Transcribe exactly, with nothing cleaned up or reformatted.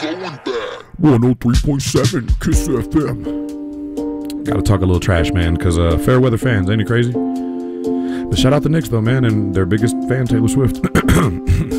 one oh three point seven Kiss F M. Gotta talk a little trash, man, because uh, fair weather fans, ain't it crazy? But shout out the Knicks, though, man, and their biggest fan, Taylor Swift.